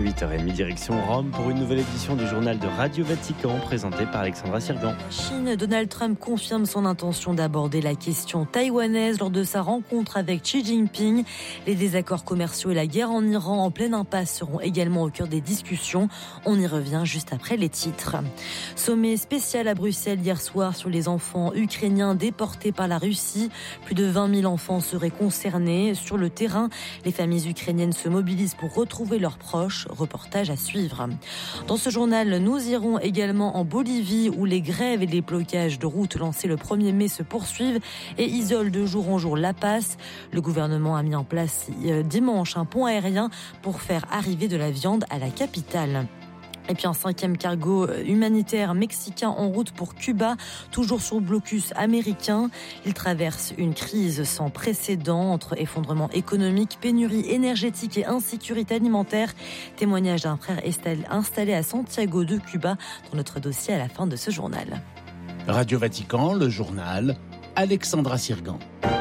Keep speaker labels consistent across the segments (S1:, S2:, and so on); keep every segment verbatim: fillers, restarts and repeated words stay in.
S1: huit heures trente, direction Rome pour une nouvelle édition du journal de Radio Vatican présenté par Alexandra Sirgan.
S2: Chine, Donald Trump confirme son intention d'aborder la question taïwanaise lors de sa rencontre avec Xi Jinping. Les désaccords commerciaux et la guerre en Iran en pleine impasse seront également au cœur des discussions. On y revient juste après les titres. Sommet spécial à Bruxelles hier soir sur les enfants ukrainiens déportés par la Russie. Plus de vingt mille enfants seraient concernés. Sur le terrain, les familles ukrainiennes se mobilisent pour retrouver leurs proches. Reportage à suivre. Dans ce journal, nous irons également en Bolivie où les grèves et les blocages de routes lancés le premier mai se poursuivent et isolent de jour en jour La Paz. Le gouvernement a mis en place dimanche un pont aérien pour faire arriver de la viande à la capitale. Et puis un cinquième cargo humanitaire mexicain en route pour Cuba, toujours sur blocus américain. Il traverse une crise sans précédent entre effondrement économique, pénurie énergétique et insécurité alimentaire. Témoignage d'un frère installé à Santiago de Cuba dans notre dossier à la fin de ce journal.
S3: Radio Vatican, le journal, Alexandra Sirgan.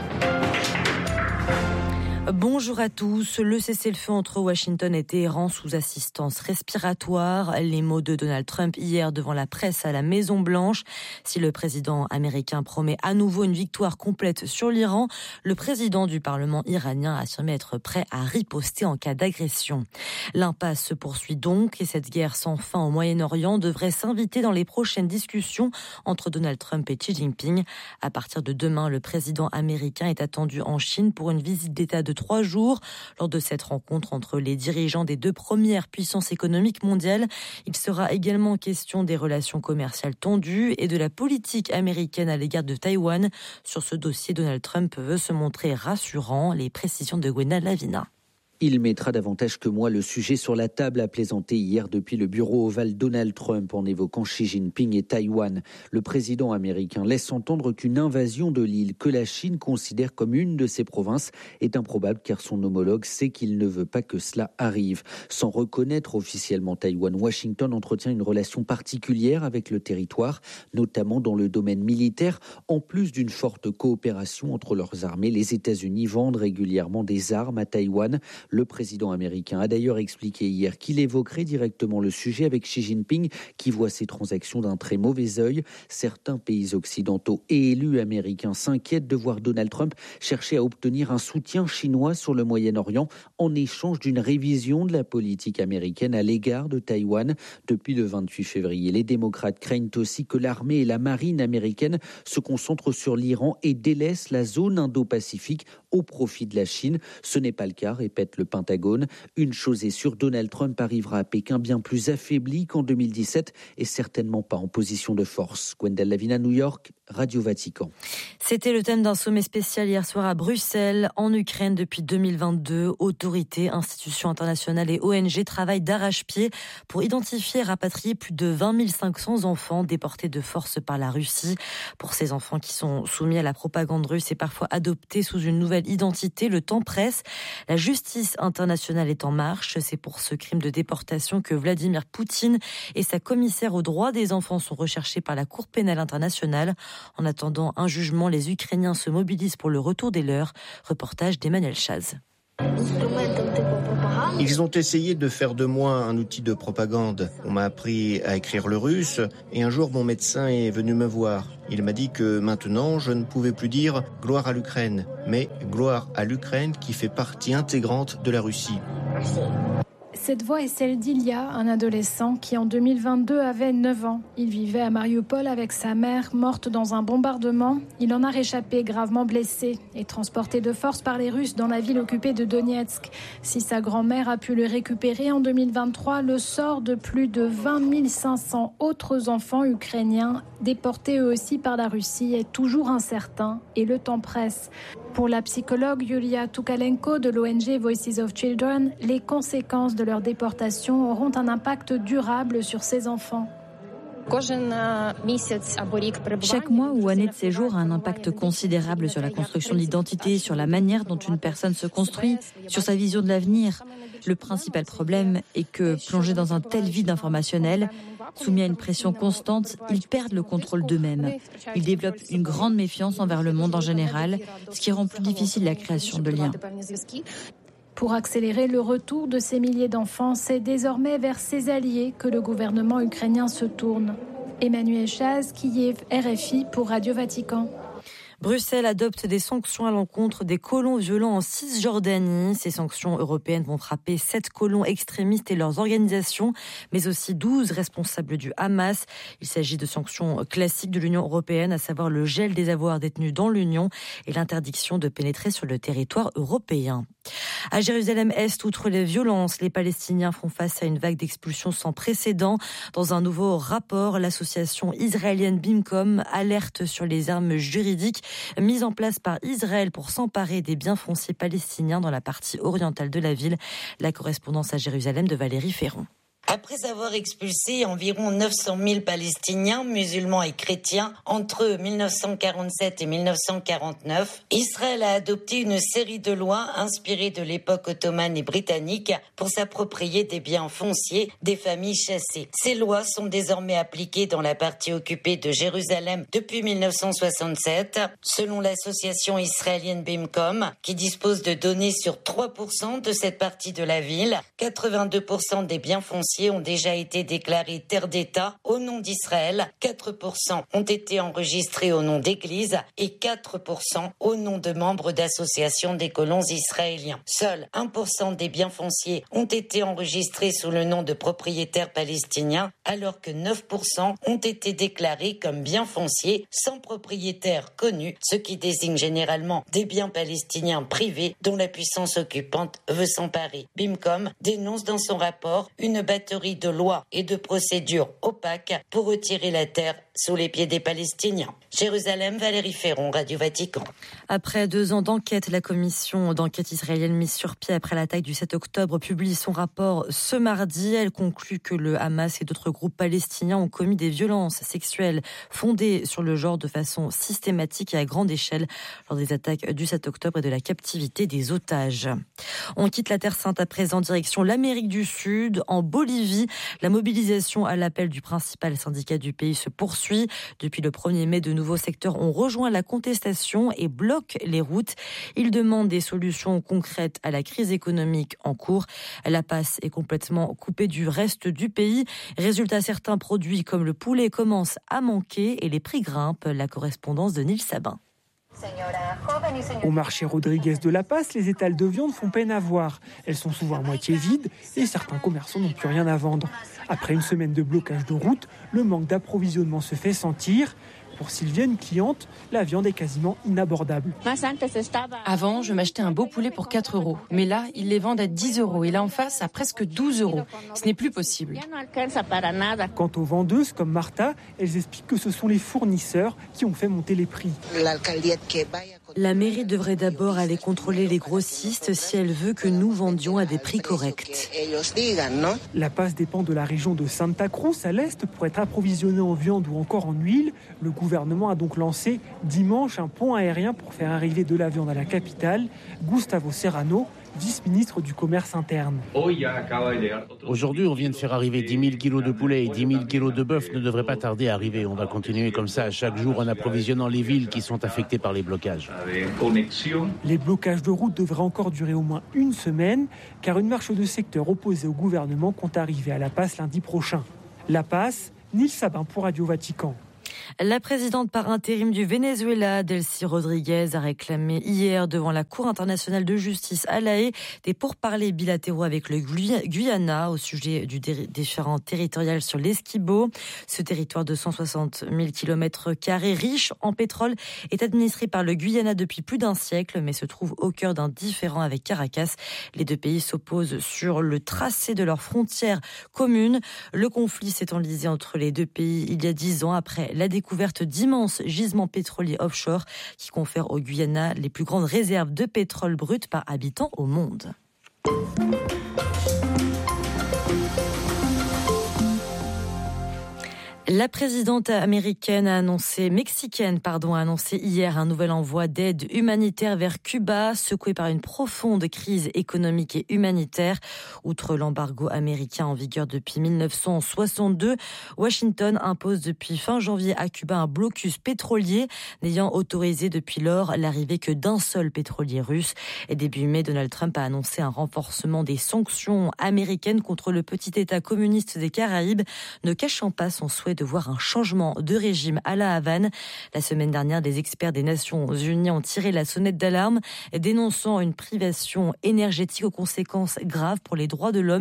S2: Bonjour à tous. Le cessez-le-feu entre Washington et Téhéran sous assistance respiratoire. Les mots de Donald Trump hier devant la presse à la Maison-Blanche. Si le président américain promet à nouveau une victoire complète sur l'Iran, le président du Parlement iranien a affirmé être prêt à riposter en cas d'agression. L'impasse se poursuit donc et cette guerre sans fin au Moyen-Orient devrait s'inviter dans les prochaines discussions entre Donald Trump et Xi Jinping. À partir de demain, le président américain est attendu en Chine pour une visite d'État de trois jours. Lors de cette rencontre entre les dirigeants des deux premières puissances économiques mondiales, il sera également question des relations commerciales tendues et de la politique américaine à l'égard de Taïwan. Sur ce dossier, Donald Trump veut se montrer rassurant. Les précisions de Gwena Lavina.
S4: Il mettra davantage que moi le sujet sur la table, a plaisanté hier depuis le bureau ovale Donald Trump en évoquant Xi Jinping et Taïwan. Le président américain laisse entendre qu'une invasion de l'île que la Chine considère comme une de ses provinces est improbable car son homologue sait qu'il ne veut pas que cela arrive. Sans reconnaître officiellement Taïwan, Washington entretient une relation particulière avec le territoire, notamment dans le domaine militaire. En plus d'une forte coopération entre leurs armées, les États-Unis vendent régulièrement des armes à Taïwan. Le président américain a d'ailleurs expliqué hier qu'il évoquerait directement le sujet avec Xi Jinping, qui voit ces transactions d'un très mauvais œil. Certains pays occidentaux et élus américains s'inquiètent de voir Donald Trump chercher à obtenir un soutien chinois sur le Moyen-Orient en échange d'une révision de la politique américaine à l'égard de Taïwan. Depuis le vingt-huit février, les démocrates craignent aussi que l'armée et la marine américaine se concentrent sur l'Iran et délaissent la zone Indo-Pacifique au profit de la Chine. Ce n'est pas le cas, répète le Pentagone. Une chose est sûre, Donald Trump arrivera à Pékin bien plus affaibli qu'en deux mille dix-sept et certainement pas en position de force. Gwendal Lavina, New York, Radio Vatican.
S2: C'était le thème d'un sommet spécial hier soir à Bruxelles. En Ukraine, depuis deux mille vingt-deux, autorités, institutions internationales et O N G travaillent d'arrache-pied pour identifier et rapatrier plus de vingt mille cinq cents enfants déportés de force par la Russie. Pour ces enfants qui sont soumis à la propagande russe et parfois adoptés sous une nouvelle identité, le temps presse. La justice internationale est en marche. C'est pour ce crime de déportation que Vladimir Poutine et sa commissaire aux droits des enfants sont recherchés par la Cour pénale internationale. En attendant un jugement, les Ukrainiens se mobilisent pour le retour des leurs. Reportage d'Emmanuel Chaz.
S5: Ils ont essayé de faire de moi un outil de propagande. On m'a appris à écrire le russe et un jour mon médecin est venu me voir. Il m'a dit que maintenant je ne pouvais plus dire « gloire à l'Ukraine », mais « gloire à l'Ukraine qui fait partie intégrante de la Russie ».
S6: Cette voix est celle d'Ilya, un adolescent qui en deux mille vingt-deux avait neuf ans. Il vivait à Mariupol avec sa mère, morte dans un bombardement. Il en a réchappé gravement blessé et transporté de force par les Russes dans la ville occupée de Donetsk. Si sa grand-mère a pu le récupérer en deux mille vingt-trois, le sort de plus de vingt mille cinq cents autres enfants ukrainiens, déportés eux aussi par la Russie, est toujours incertain et le temps presse. Pour la psychologue Yulia Tukalenko de l'O N G Voices of Children, les conséquences de leur déportation auront un impact durable sur ces enfants.
S7: Chaque mois ou année de séjour a un impact considérable sur la construction de l'identité, sur la manière dont une personne se construit, sur sa vision de l'avenir. Le principal problème est que, plongés dans un tel vide informationnel, soumis à une pression constante, ils perdent le contrôle d'eux-mêmes. Ils développent une grande méfiance envers le monde en général, ce qui rend plus difficile la création de liens.
S6: Pour accélérer le retour de ces milliers d'enfants, c'est désormais vers ses alliés que le gouvernement ukrainien se tourne. Emmanuel Chaz, Kiev, R F I pour Radio Vatican.
S2: Bruxelles adopte des sanctions à l'encontre des colons violents en Cisjordanie. Ces sanctions européennes vont frapper sept colons extrémistes et leurs organisations, mais aussi douze responsables du Hamas. Il s'agit de sanctions classiques de l'Union européenne, à savoir le gel des avoirs détenus dans l'Union et l'interdiction de pénétrer sur le territoire européen. À Jérusalem-Est, outre les violences, les Palestiniens font face à une vague d'expulsions sans précédent. Dans un nouveau rapport, l'association israélienne Bimcom alerte sur les armes juridiques mises en place par Israël pour s'emparer des biens fonciers palestiniens dans la partie orientale de la ville. La correspondance à Jérusalem de Valérie Ferron.
S8: Après avoir expulsé environ neuf cent mille Palestiniens, musulmans et chrétiens, entre mille neuf cent quarante-sept et mille neuf cent quarante-neuf, Israël a adopté une série de lois inspirées de l'époque ottomane et britannique pour s'approprier des biens fonciers des familles chassées. Ces lois sont désormais appliquées dans la partie occupée de Jérusalem depuis mille neuf cent soixante-sept. Selon l'association israélienne Bimcom, qui dispose de données sur trois pour cent de cette partie de la ville, quatre-vingt-deux pour cent des biens fonciers ont déjà été déclarés terre d'État au nom d'Israël, quatre pour cent ont été enregistrés au nom d'églises et quatre pour cent au nom de membres d'associations des colons israéliens. Seul un pour cent des biens fonciers ont été enregistrés sous le nom de propriétaires palestiniens, alors que neuf pour cent ont été déclarés comme biens fonciers sans propriétaire connu, ce qui désigne généralement des biens palestiniens privés dont la puissance occupante veut s'emparer. Bimcom dénonce dans son rapport une batterie de lois et de procédures opaques pour retirer la terre sous les pieds des Palestiniens. Jérusalem, Valérie Ferron, Radio Vatican.
S2: Après deux ans d'enquête, la commission d'enquête israélienne mise sur pied après l'attaque du sept octobre publie son rapport ce mardi. Elle conclut que le Hamas et d'autres groupes palestiniens ont commis des violences sexuelles fondées sur le genre de façon systématique et à grande échelle lors des attaques du sept octobre et de la captivité des otages. On quitte la Terre Sainte à présent, direction l'Amérique du Sud. En Bolivie, la mobilisation à l'appel du principal syndicat du pays se poursuit. Depuis le premier mai, de nouveaux secteurs ont rejoint la contestation et bloquent les routes. Ils demandent des solutions concrètes à la crise économique en cours. La passe est complètement coupée du reste du pays. Résultat, certains produits comme le poulet commencent à manquer et les prix grimpent. La correspondance de Nils Sabin.
S9: Au marché Rodriguez de La Paz, les étals de viande font peine à voir. Elles sont souvent à moitié vides et certains commerçants n'ont plus rien à vendre. Après une semaine de blocage de route, le manque d'approvisionnement se fait sentir. Pour Sylvia, une cliente, la viande est quasiment inabordable.
S10: Avant, je m'achetais un beau poulet pour quatre euros. Mais là, ils les vendent à dix euros et là en face, à presque douze euros. Ce n'est plus possible.
S9: Quant aux vendeuses comme Martha, elles expliquent que ce sont les fournisseurs qui ont fait monter les prix.
S2: La mairie devrait d'abord aller contrôler les grossistes si elle veut que nous vendions à des prix corrects.
S9: La Paz dépend de la région de Santa Cruz à l'est pour être approvisionnée en viande ou encore en huile. Le gouvernement a donc lancé dimanche un pont aérien pour faire arriver de la viande à la capitale. Gustavo Serrano, vice-ministre du commerce interne.
S3: Aujourd'hui, on vient de faire arriver dix mille kilos de poulet et dix mille kilos de bœuf ne devraient pas tarder à arriver. On va continuer comme ça chaque jour en approvisionnant les villes qui sont affectées par les blocages.
S9: Les blocages de route devraient encore durer au moins une semaine, car une marche de secteurs opposés au gouvernement compte arriver à La Paz lundi prochain. La Paz, Nils Sabin pour Radio Vatican.
S2: La présidente par intérim du Venezuela, Delcy Rodriguez, a réclamé hier devant la Cour internationale de justice à La Haye des pourparlers bilatéraux avec le Guyana au sujet du différend territorial sur l'Esquibo. Ce territoire de cent soixante mille kilomètres carrés, riche en pétrole, est administré par le Guyana depuis plus d'un siècle, mais se trouve au cœur d'un différend avec Caracas. Les deux pays s'opposent sur le tracé de leurs frontières communes. Le conflit s'est enlisé entre les deux pays il y a dix ans après la découverte d'immenses gisements pétroliers offshore qui confèrent au Guyana les plus grandes réserves de pétrole brut par habitant au monde. La présidente américaine a annoncé, mexicaine, pardon, a annoncé hier un nouvel envoi d'aide humanitaire vers Cuba, secoué par une profonde crise économique et humanitaire. Outre l'embargo américain en vigueur depuis mille neuf cent soixante-deux, Washington impose depuis fin janvier à Cuba un blocus pétrolier, n'ayant autorisé depuis lors l'arrivée que d'un seul pétrolier russe. Et début mai, Donald Trump a annoncé un renforcement des sanctions américaines contre le petit État communiste des Caraïbes, ne cachant pas son souhait de voir un changement de régime à la Havane. La semaine dernière, des experts des Nations Unies ont tiré la sonnette d'alarme, dénonçant une privation énergétique aux conséquences graves pour les droits de l'homme